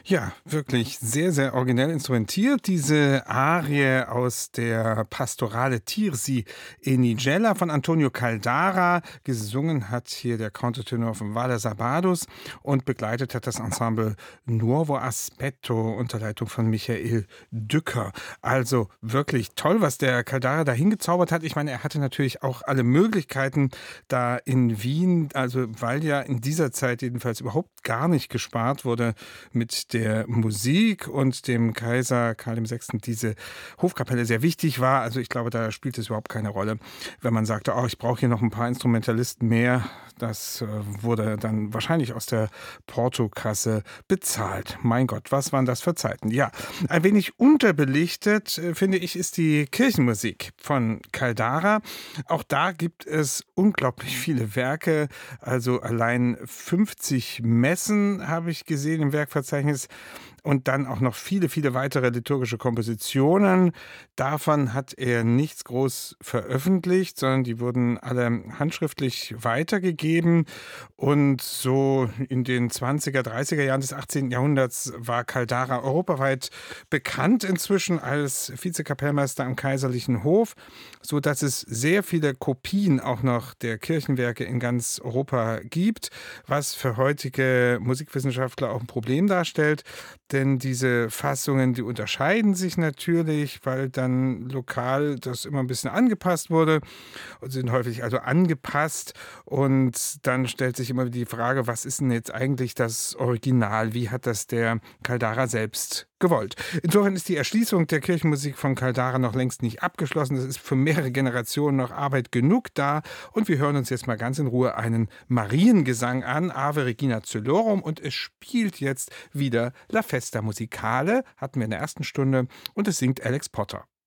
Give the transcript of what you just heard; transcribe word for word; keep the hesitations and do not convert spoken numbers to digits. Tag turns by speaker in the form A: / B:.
A: Ja, wirklich sehr, sehr originell instrumentiert. Diese Arie aus der Pastorale Tirsi e Nigella von Antonio Caldara. Gesungen hat hier der Countertenor von Valle Sabados und begleitet hat das Ensemble Nuovo Aspetto unter Leitung von Michael Dücker. Also wirklich toll, was der Caldara da hingezaubert hat. Ich meine, er hatte natürlich auch alle Möglichkeiten da in Wien, also weil ja in dieser Zeit jedenfalls überhaupt gar nicht gespart wurde mit der Musik und dem Kaiser Karl der Sechste. Diese Hofkapelle sehr wichtig war. Also ich glaube, da spielt es überhaupt keine Rolle, wenn man sagte, oh, ich brauche hier noch ein paar Instrumentalisten mehr. Das äh, wurde dann wahrscheinlich aus der Portokasse bezahlt. Mein Gott, was waren das für Zeiten? Ja, ein wenig unterbelichtet, äh, finde ich, ist die Kirchenmusik von Caldara. Auch da gibt es unglaublich viele Werke, also allein fünfzig Messen habe ich gesehen im Werkverzeichnis und dann auch noch viele, viele weitere liturgische Kompositionen. Davon hat er nichts groß veröffentlicht, sondern die wurden alle handschriftlich weitergegeben. Und so in den zwanziger, dreißiger Jahren des achtzehnten. Jahrhunderts war Caldara europaweit bekannt inzwischen als Vizekapellmeister am Kaiserlichen Hof, so dass es sehr viele Kopien auch noch der Kirchenwerke in ganz Europa gibt, was für heutige Musikwissenschaftler auch ein Problem darstellt. Denn diese Fassungen, die unterscheiden sich natürlich, weil dann lokal das immer ein bisschen angepasst wurde und sind häufig also angepasst. Und dann stellt sich immer die Frage, was ist denn jetzt eigentlich das Original? Wie hat das der Caldara selbst gewollt? Insofern ist die Erschließung der Kirchenmusik von Caldara noch längst nicht abgeschlossen. Es ist für mehrere Generationen noch Arbeit genug da. Und wir hören uns jetzt mal ganz in Ruhe einen Mariengesang an, Ave Regina Coelorum. Und es spielt jetzt wieder La Festa Musicale, hatten wir in der ersten Stunde, und es singt Alex Potter.